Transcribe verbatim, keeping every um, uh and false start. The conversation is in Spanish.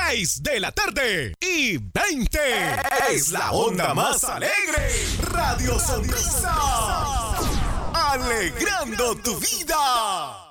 seis de la tarde y veinte. Es la onda más alegre. Radio Sonrisa. Alegrando tu vida.